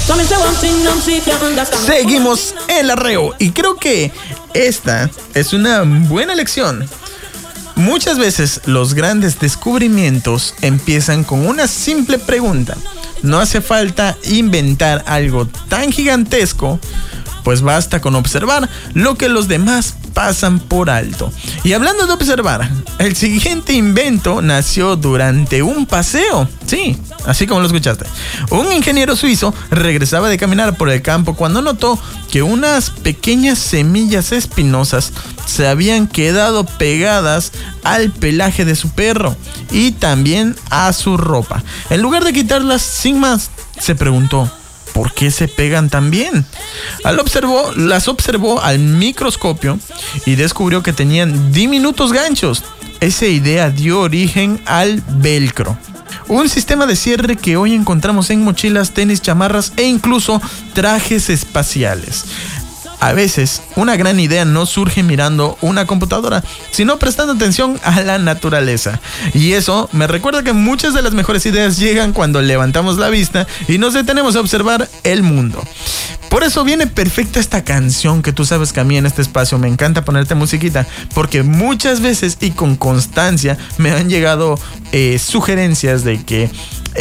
Seguimos el arreo y creo que esta es una buena lección. Muchas veces los grandes descubrimientos empiezan con una simple pregunta. No hace falta inventar algo tan gigantesco, pues basta con observar lo que los demás pasan por alto. Y hablando de observar, el siguiente invento nació durante un paseo. Sí, así como lo escuchaste. Un ingeniero suizo regresaba de caminar por el campo cuando notó que unas pequeñas semillas espinosas se habían quedado pegadas al pelaje de su perro y también a su ropa. En lugar de quitarlas sin más, se preguntó: ¿por qué se pegan tan bien? Las observó al microscopio y descubrió que tenían diminutos ganchos. Esa idea dio origen al velcro, un sistema de cierre que hoy encontramos en mochilas, tenis, chamarras e incluso trajes espaciales. A veces, una gran idea no surge mirando una computadora, sino prestando atención a la naturaleza. Y eso me recuerda que muchas de las mejores ideas llegan cuando levantamos la vista y nos detenemos a observar el mundo. Por eso viene perfecta esta canción, que tú sabes que a mí en este espacio me encanta ponerte musiquita, porque muchas veces y con constancia me han llegado sugerencias de que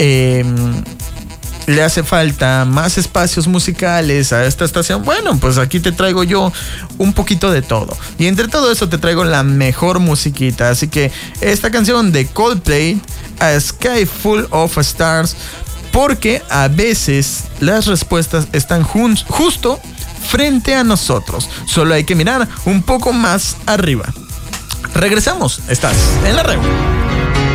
le hace falta más espacios musicales a esta estación. Bueno, pues aquí te traigo yo un poquito de todo. Y entre todo eso te traigo la mejor musiquita. Así que esta canción de Coldplay, A Sky Full of Stars, porque a veces las respuestas están justo frente a nosotros. Solo hay que mirar un poco más arriba. Regresamos. Estás en la red.